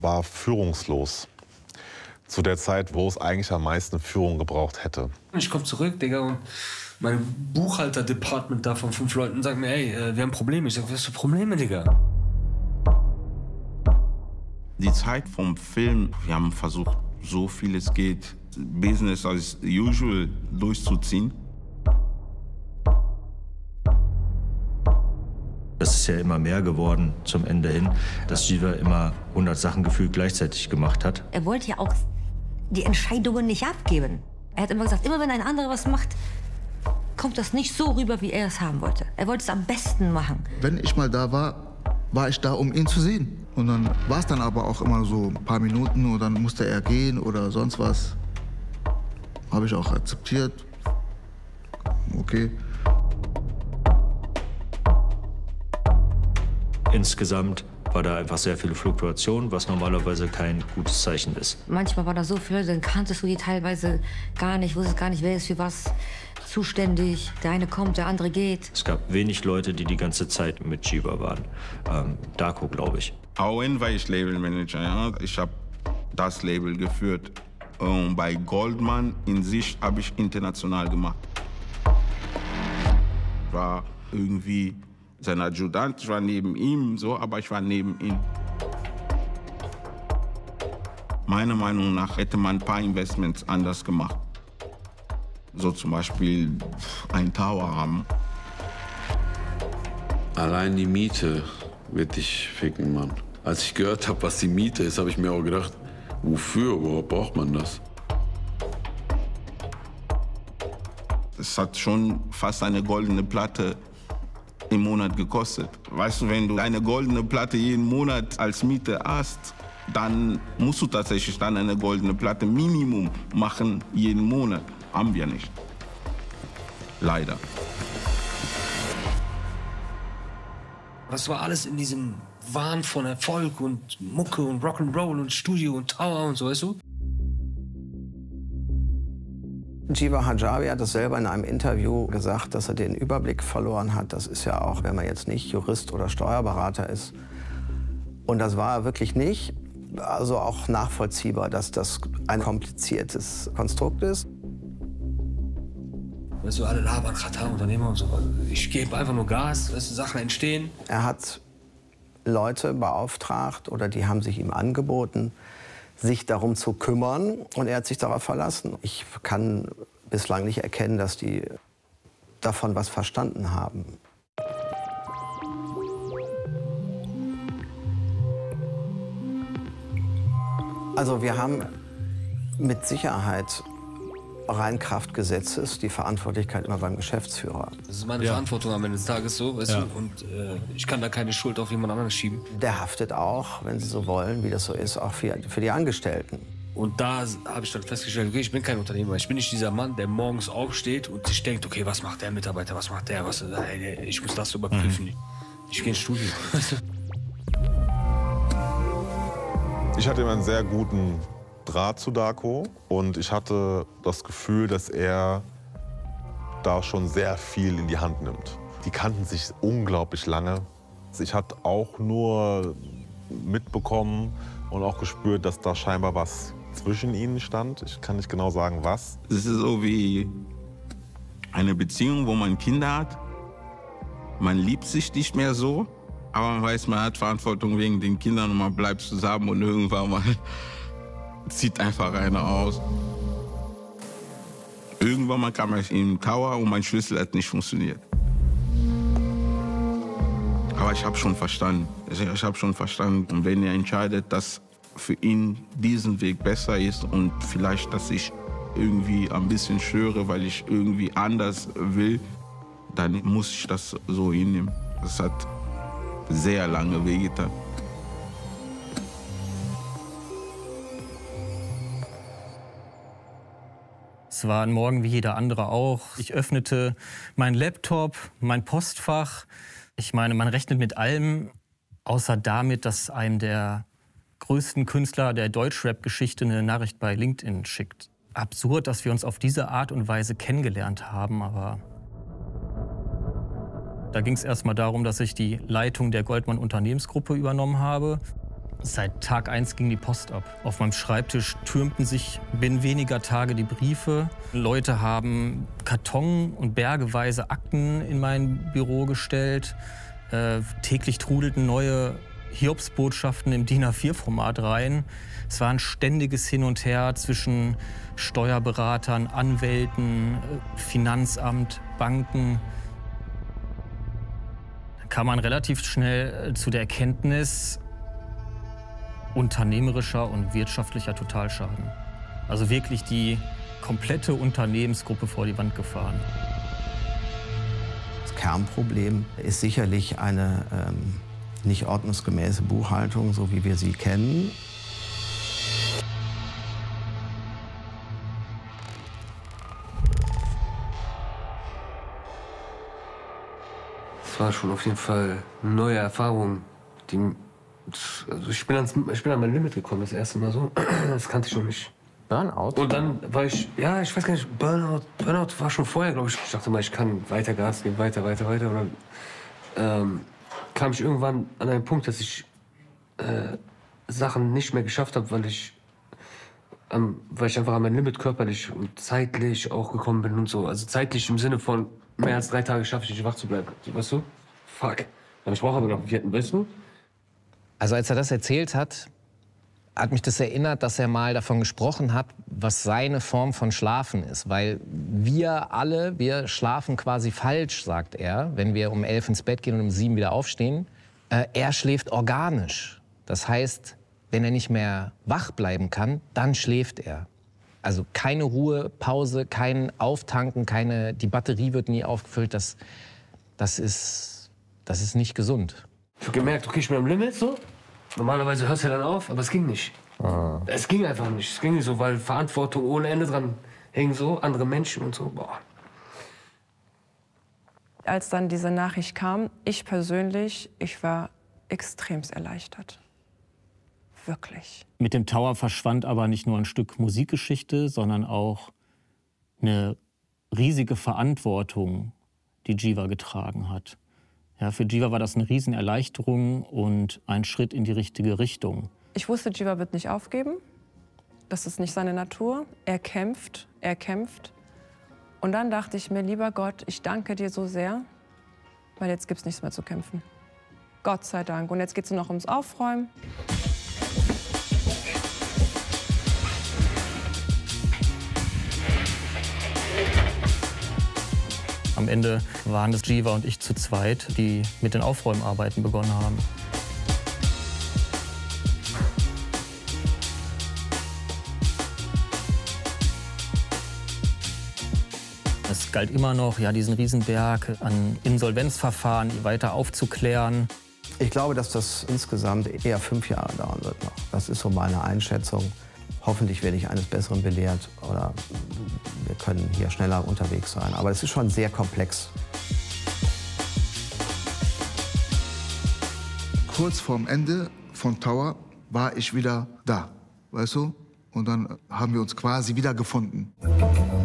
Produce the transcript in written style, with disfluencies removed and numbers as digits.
war führungslos. Zu der Zeit, wo es eigentlich am meisten Führung gebraucht hätte. Ich komme zurück, Digga, und mein Buchhalter-Department da von 5 Leuten sagt mir, ey, wir haben Probleme. Ich sag, was für Probleme, Digga? Die Zeit vom Film, wir haben versucht, so viel es geht, Business as usual durchzuziehen. Das ist ja immer mehr geworden zum Ende hin, dass Jiva immer 100 Sachen gefühlt gleichzeitig gemacht hat. Er wollte ja auch die Entscheidungen nicht abgeben. Er hat immer gesagt, immer wenn ein anderer was macht, kommt das nicht so rüber, wie er es haben wollte. Er wollte es am besten machen. Wenn ich mal da war, war ich da, um ihn zu sehen. Und dann war es dann aber auch immer so ein paar Minuten und dann musste er gehen oder sonst was. Habe ich auch akzeptiert. Okay. Insgesamt war da einfach sehr viele Fluktuation, was normalerweise kein gutes Zeichen ist. Manchmal war da so viel, dann kanntest du die teilweise gar nicht, wusstest gar nicht, wer ist für was zuständig. Der eine kommt, der andere geht. Es gab wenig Leute, die die ganze Zeit mit Jiva waren. Darko, glaube ich. Auen war ich Labelmanager, ja. Ich habe das Label geführt. Und bei Goldman in sich habe ich international gemacht. Ich war irgendwie sein Adjutant, ich war neben ihm, so, aber ich war neben ihm. Meiner Meinung nach hätte man ein paar Investments anders gemacht. So zum Beispiel ein Tower haben. Allein die Miete wird dich ficken, Mann. Als ich gehört habe, was die Miete ist, habe ich mir auch gedacht, wofür überhaupt braucht man das? Es hat schon fast eine goldene Platte im Monat gekostet. Weißt du, wenn du eine goldene Platte jeden Monat als Miete hast, dann musst du tatsächlich dann eine goldene Platte Minimum machen jeden Monat. Haben wir nicht. Leider. Das war alles in diesem Wahn von Erfolg und Mucke und Rock'n'Roll und Studio und Tower und so, weißt du? Jiva Hijabi hat das selber in einem Interview gesagt, dass er den Überblick verloren hat. Das ist ja auch, wenn man jetzt nicht Jurist oder Steuerberater ist. Und das war er wirklich nicht. Also auch nachvollziehbar, dass das ein kompliziertes Konstrukt ist. Weißt du, alle labern, Katar, Unternehmer und so. Ich gebe einfach nur Gas, weißt du, Sachen entstehen. Er hat Leute beauftragt oder die haben sich ihm angeboten, sich darum zu kümmern, und er hat sich darauf verlassen. Ich kann bislang nicht erkennen, dass die davon was verstanden haben. Also wir haben mit Sicherheit rein Kraft Gesetzes die Verantwortlichkeit immer beim Geschäftsführer. Das ist meine Verantwortung am Ende des Tages so, weißt du? Und ich kann da keine Schuld auf jemand anderen schieben. Der haftet auch, wenn Sie so wollen, wie das so ist, auch für die Angestellten. Und da habe ich dann festgestellt, okay, ich bin kein Unternehmer. Ich bin nicht dieser Mann, der morgens aufsteht und sich denkt, okay, was macht der Mitarbeiter, was macht der, was, ich muss das überprüfen. Ich gehe ins Studio. Ich hatte immer einen sehr guten Draht zu Darko und ich hatte das Gefühl, dass er da schon sehr viel in die Hand nimmt. Die kannten sich unglaublich lange. Ich hatte auch nur mitbekommen und auch gespürt, dass da scheinbar was zwischen ihnen stand. Ich kann nicht genau sagen, was. Es ist so wie eine Beziehung, wo man Kinder hat. Man liebt sich nicht mehr so, aber man weiß, man hat Verantwortung wegen den Kindern und man bleibt zusammen und irgendwann mal zieht einfach einer aus. Irgendwann mal kam ich in den Tower und mein Schlüssel hat nicht funktioniert. Aber ich habe schon verstanden. Ich habe schon verstanden. Und wenn er entscheidet, dass für ihn diesen Weg besser ist und vielleicht, dass ich irgendwie ein bisschen störe, weil ich irgendwie anders will, dann muss ich das so hinnehmen. Das hat sehr lange wehgetan. Es war ein Morgen wie jeder andere auch. Ich öffnete meinen Laptop, mein Postfach. Ich meine, man rechnet mit allem, außer damit, dass einem der größten Künstler der Deutschrap-Geschichte eine Nachricht bei LinkedIn schickt. Absurd, dass wir uns auf diese Art und Weise kennengelernt haben, aber da ging es erst mal darum, dass ich die Leitung der Goldman Unternehmensgruppe übernommen habe. Seit Tag 1 ging die Post ab. Auf meinem Schreibtisch türmten sich binnen weniger Tage die Briefe. Leute haben Karton- und bergeweise Akten in mein Büro gestellt. Täglich trudelten neue Hiobsbotschaften im DIN A4-Format rein. Es war ein ständiges Hin und Her zwischen Steuerberatern, Anwälten, Finanzamt, Banken. Da kam man relativ schnell zu der Erkenntnis, unternehmerischer und wirtschaftlicher Totalschaden. Also wirklich die komplette Unternehmensgruppe vor die Wand gefahren. Das Kernproblem ist sicherlich eine nicht ordnungsgemäße Buchhaltung, so wie wir sie kennen. Es war schon auf jeden Fall eine neue Erfahrung. Also ich bin an mein Limit gekommen, das erste Mal so. Das kannte ich schon nicht. Burnout? Und dann war ich, ja, ich weiß gar nicht, Burnout war schon vorher, glaube ich. Ich dachte mal, ich kann weiter Gas geben, weiter. Und dann kam ich irgendwann an einen Punkt, dass ich Sachen nicht mehr geschafft habe, weil ich einfach an mein Limit körperlich und zeitlich auch gekommen bin und so. Also zeitlich im Sinne von mehr als 3 Tage schaffe ich nicht, wach zu bleiben. So, weißt du? Fuck. Ich brauche aber noch einen 4., weißt du? Also als er das erzählt hat, hat mich das erinnert, dass er mal davon gesprochen hat, was seine Form von Schlafen ist. Weil wir schlafen quasi falsch, sagt er, wenn wir um 11 ins Bett gehen und um 7 wieder aufstehen. Er schläft organisch. Das heißt, wenn er nicht mehr wach bleiben kann, dann schläft er. Also keine Ruhe, Pause, kein Auftanken, die Batterie wird nie aufgefüllt. Das ist nicht gesund. Ich habe gemerkt, okay, ich bin am Limit so. Normalerweise hört es ja dann auf, aber es ging nicht. Es ging einfach nicht. Es ging nicht so, weil Verantwortung ohne Ende dran hing so, andere Menschen und so. Boah. Als dann diese Nachricht kam, ich war extremst erleichtert. Wirklich. Mit dem Tower verschwand aber nicht nur ein Stück Musikgeschichte, sondern auch eine riesige Verantwortung, die Jiva getragen hat. Ja, für Jiva war das eine Riesenerleichterung und ein Schritt in die richtige Richtung. Ich wusste, Jiva wird nicht aufgeben. Das ist nicht seine Natur. Er kämpft. Und dann dachte ich mir, lieber Gott, ich danke dir so sehr, weil jetzt gibt's nichts mehr zu kämpfen. Gott sei Dank. Und jetzt geht's nur noch ums Aufräumen. Am Ende waren es Jiva und ich zu zweit, die mit den Aufräumarbeiten begonnen haben. Es galt immer noch, ja, diesen Riesenberg an Insolvenzverfahren weiter aufzuklären. Ich glaube, dass das insgesamt eher 5 Jahre dauern wird noch. Das ist so meine Einschätzung. Hoffentlich werde ich eines Besseren belehrt oder wir können hier schneller unterwegs sein. Aber es ist schon sehr komplex. Kurz vorm Ende von Tower war ich wieder da, weißt du? Und dann haben wir uns quasi wieder gefunden.